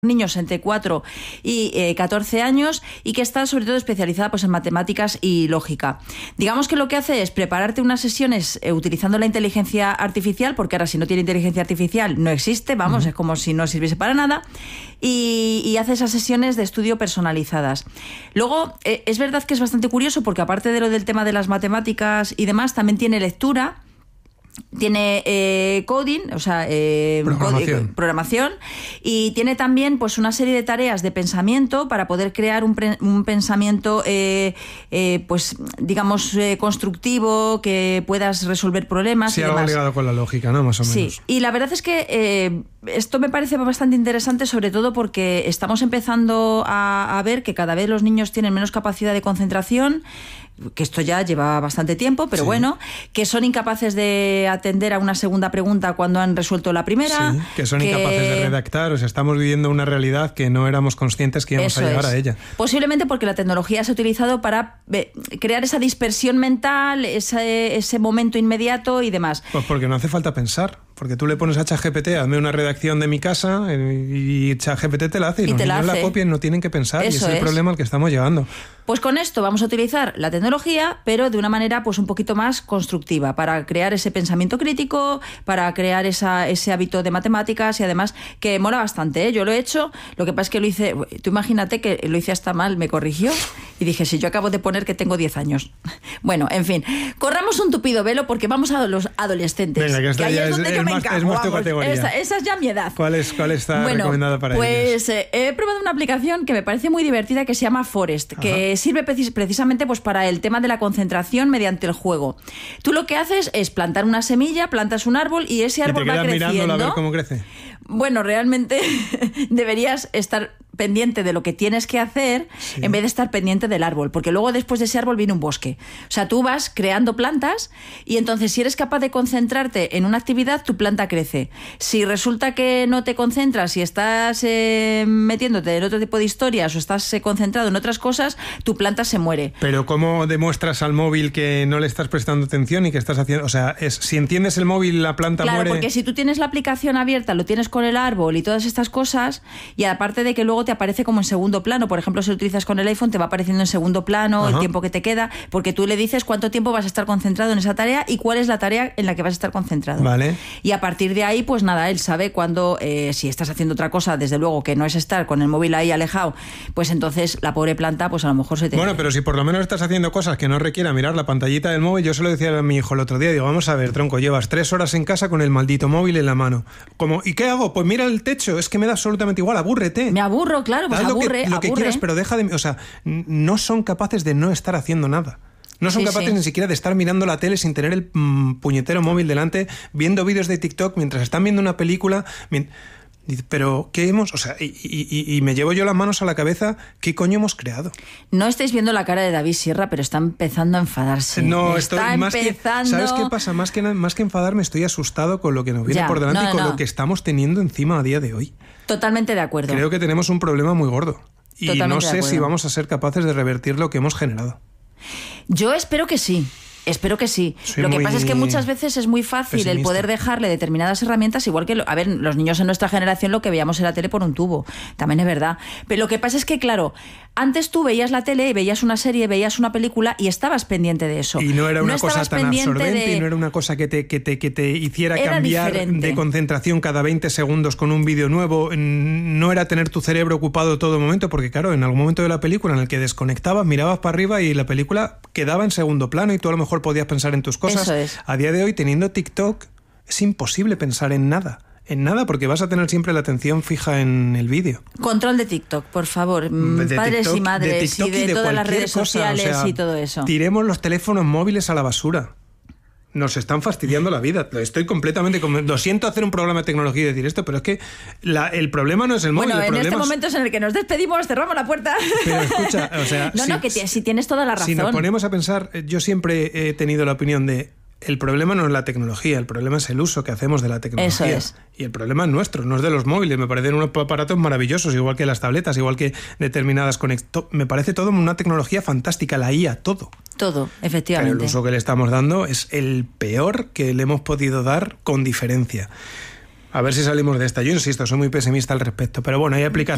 niños entre 4 y 14 años y que está sobre todo especializada pues en matemáticas y lógica. Digamos que lo que hace es prepararte unas sesiones utilizando la inteligencia artificial, porque ahora si no tiene inteligencia artificial no existe, vamos, es como si no sirviese para nada, y hace esas sesiones de estudio personalizadas. Luego, es verdad que es bastante curioso porque aparte de lo del tema de las matemáticas y demás, también tiene lectura, tiene coding, o sea, programación, y tiene también pues una serie de tareas de pensamiento para poder crear un pensamiento pues digamos constructivo, que puedas resolver problemas. Sí, algo ligado con la lógica, ¿no? Más o menos. Sí, y la verdad es que esto me parece bastante interesante, sobre todo porque estamos empezando a ver que cada vez los niños tienen menos capacidad de concentración, que esto ya lleva bastante tiempo, pero sí, bueno, que son incapaces de atender a una segunda pregunta cuando han resuelto la primera. Sí, que son incapaces de redactar, o sea, estamos viviendo una realidad que no éramos conscientes que íbamos a llegar a ella. Posiblemente porque la tecnología se ha utilizado para crear esa dispersión mental, ese momento inmediato y demás. Pues porque no hace falta pensar, porque tú le pones a ChatGPT, hazme una redacción de mi casa, y ChatGPT te la hace, y los niños la copian, no tienen que pensar, y ese es el problema al que estamos llegando. Pues con esto vamos a utilizar la tecnología, pero de una manera pues un poquito más constructiva, para crear ese pensamiento crítico, para crear ese hábito de matemáticas, y además que mola bastante, ¿eh? Yo lo he hecho, lo que pasa es que lo hice, tú imagínate que lo hice hasta mal, me corrigió y dije, si yo acabo de poner que tengo 10 años. Bueno, en fin, corramos un tupido velo porque vamos a los adolescentes. Venga, que esta que ya es más tu categoría. Esa es ya mi edad. ¿Cuál está recomendada para ellos? Pues he probado una aplicación que me parece muy divertida que se llama Forest, que sirve precisamente pues para el tema de la concentración mediante el juego. Tú lo que haces es plantar una semilla, plantas un árbol y ese árbol va creciendo. Mirándolo a ver cómo crece. Bueno, realmente deberías estar pendiente de lo que tienes que hacer, sí, en vez de estar pendiente del árbol, porque luego después de ese árbol viene un bosque. O sea, tú vas creando plantas y entonces si eres capaz de concentrarte en una actividad, tu planta crece. Si resulta que no te concentras y estás metiéndote en otro tipo de historias o estás concentrado en otras cosas, tu planta se muere. Pero ¿cómo demuestras al móvil que no le estás prestando atención y que estás haciendo? O sea, si entiendes el móvil, la planta muere. Claro, porque si tú tienes la aplicación abierta, lo tienes con el árbol y todas estas cosas, y aparte de que luego te aparece como en segundo plano, por ejemplo, si lo utilizas con el iPhone, te va apareciendo en segundo plano el tiempo que te queda, porque tú le dices cuánto tiempo vas a estar concentrado en esa tarea y cuál es la tarea en la que vas a estar concentrado. Vale. Y a partir de ahí, pues nada, él sabe cuándo, si estás haciendo otra cosa, desde luego que no es estar con el móvil ahí alejado, pues entonces la pobre planta, pues a lo mejor se te... Bueno, pero si por lo menos estás haciendo cosas que no requieran mirar la pantallita del móvil, yo se lo decía a mi hijo el otro día, digo, vamos a ver, tronco, llevas 3 horas en casa con el maldito móvil en la mano. ¿Y qué hago? Pues mira el techo, es que me da absolutamente igual, abúrrete. Me aburro, claro, pues aburre. Lo que quieras, pero deja de... O sea, no son capaces de no estar haciendo nada. No son capaces ni siquiera de estar mirando la tele sin tener el puñetero móvil delante, viendo vídeos de TikTok mientras están viendo una película. Pero, ¿qué hemos...? O sea, y me llevo yo las manos a la cabeza, ¿qué coño hemos creado? No estáis viendo la cara de David Sierra, pero está empezando a enfadarse. No, estoy más empezando... ¿Sabes qué pasa? Más que enfadarme, estoy asustado con lo que nos viene por delante y con lo que estamos teniendo encima a día de hoy. Totalmente de acuerdo. Creo que tenemos un problema muy gordo. Y Totalmente no sé si vamos a ser capaces de revertir lo que hemos generado. Yo espero que sí. Espero que sí. Lo que pasa es que muchas veces es muy fácil pesimista. El poder dejarle determinadas herramientas, igual que, a ver, los niños en nuestra generación lo que veíamos en la tele por un tubo, también es verdad. Pero lo que pasa es que, claro, antes tú veías la tele y veías una serie, veías una película y estabas pendiente de eso. Y no era una cosa tan absorbente y no era una cosa que te hiciera cambiar de concentración cada 20 segundos con un vídeo nuevo. No era tener tu cerebro ocupado todo el momento, porque claro, en algún momento de la película en el que desconectabas, mirabas para arriba y la película quedaba en segundo plano y tú a lo mejor podías pensar en tus cosas. Eso es. A día de hoy, teniendo TikTok, es imposible pensar en nada. En nada, porque vas a tener siempre la atención fija en el vídeo. Control de TikTok, por favor. Padres y madres y de todas las redes sociales, o sea, y todo eso. Tiremos los teléfonos móviles a la basura. Nos están fastidiando la vida. Estoy completamente... Lo siento hacer un programa de tecnología y decir esto, pero es que el problema no es el móvil. Bueno, en este momento es en el que nos despedimos, cerramos la puerta. Pero escucha, o sea... si tienes toda la razón. Si nos ponemos a pensar, yo siempre he tenido la opinión de... El problema no es la tecnología, el problema es el uso que hacemos de la tecnología. Eso es. Y el problema es nuestro, no es de los móviles. Me parecen unos aparatos maravillosos, igual que las tabletas, igual que determinadas me parece todo una tecnología fantástica, la IA, todo. Todo, efectivamente. Pero el uso que le estamos dando es el peor que le hemos podido dar con diferencia. A ver si salimos de esta. Yo insisto, soy muy pesimista al respecto, pero bueno, hay aplicaciones.